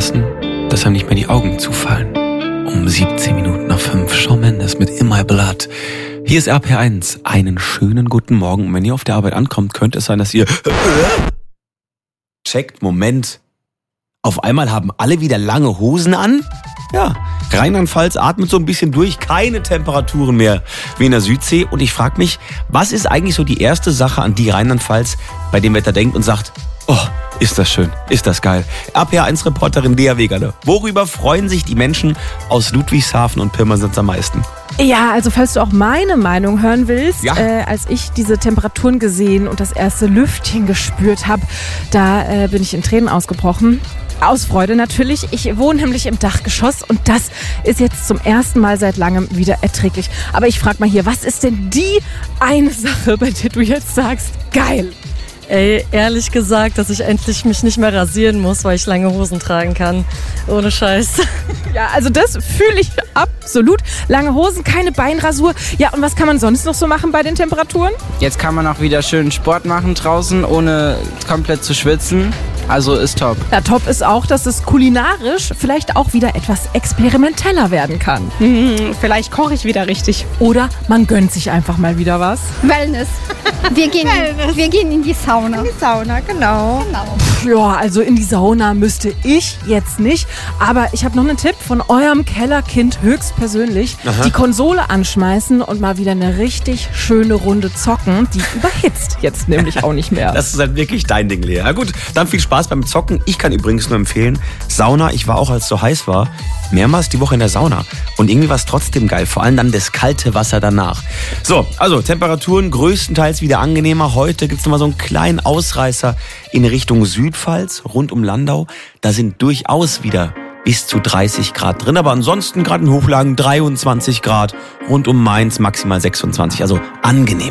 aufpassen, dass einem nicht mehr die Augen zufallen. Um 17 Minuten nach 5, Shawn Mendes mit In My Blood. Hier ist RPR1. Einen schönen guten Morgen. Und wenn ihr auf der Arbeit ankommt, könnte es sein, dass ihr checkt, Moment. Auf einmal haben alle wieder lange Hosen an? Ja, Rheinland-Pfalz atmet so ein bisschen durch, keine Temperaturen mehr wie in der Südsee. Und ich frage mich, was ist eigentlich so die erste Sache, an die Rheinland-Pfalz bei dem Wetter denkt und sagt, oh, ist das schön, ist das geil. RPR1-Reporterin Lea Wegerle. Worüber freuen sich die Menschen aus Ludwigshafen und Pirmasens am meisten? Ja, also falls du auch meine Meinung hören willst, Ja. als ich diese Temperaturen gesehen und das erste Lüftchen gespürt habe, da bin ich in Tränen ausgebrochen. Aus Freude natürlich. Ich wohne nämlich im Dachgeschoss und das ist jetzt zum ersten Mal seit langem wieder erträglich. Aber ich frage mal hier, was ist denn die eine Sache, bei der du jetzt sagst, geil? Ey, ehrlich gesagt, dass ich endlich mich nicht mehr rasieren muss, weil ich lange Hosen tragen kann. Ohne Scheiß. Ja, also das fühle ich absolut. Lange Hosen, keine Beinrasur. Ja, und was kann man sonst noch so machen bei den Temperaturen? Jetzt kann man auch wieder schön Sport machen draußen, ohne komplett zu schwitzen. Also ist top. Ja, top ist auch, dass es kulinarisch vielleicht auch wieder etwas experimenteller werden kann. Vielleicht koche ich wieder richtig. Oder man gönnt sich einfach mal wieder was. Wellness. Wir gehen in die Sauna. In die Sauna, genau. Ja, also in die Sauna müsste ich jetzt nicht. Aber ich habe noch einen Tipp von eurem Kellerkind höchstpersönlich. Aha. Die Konsole anschmeißen und mal wieder eine richtig schöne Runde zocken. Die überhitzt jetzt nämlich auch nicht mehr. Das ist halt wirklich dein Ding, Lea. Ja gut, dann viel Spaß beim Zocken. Ich kann übrigens nur empfehlen, Sauna, ich war auch, als es so heiß war, mehrmals die Woche in der Sauna. Und irgendwie war es trotzdem geil, vor allem dann das kalte Wasser danach. So, also Temperaturen größtenteils wieder angenehmer. Heute gibt's nochmal so einen kleinen Ausreißer in Richtung Südpfalz, rund um Landau. Da sind durchaus wieder bis zu 30 Grad drin, aber ansonsten gerade in Hochlagen 23 Grad, rund um Mainz maximal 26, also angenehm.